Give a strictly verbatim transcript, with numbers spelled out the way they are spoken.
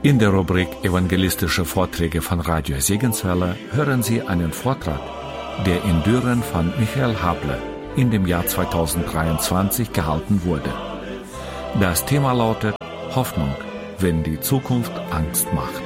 In der Rubrik Evangelistische Vorträge von Radio Segenswelle hören Sie einen Vortrag, der in Düren von Michael Hable in dem Jahr zweitausenddreiundzwanzig gehalten wurde. Das Thema lautet Hoffnung, wenn die Zukunft Angst macht.